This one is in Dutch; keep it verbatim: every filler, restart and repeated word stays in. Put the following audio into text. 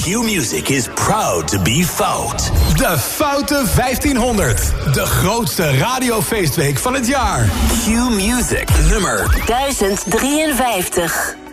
Q-Music is proud to be Fout. De Foute vijftienhonderd. De grootste radiofeestweek van het jaar. Q-Music nummer duizend drieënvijftig.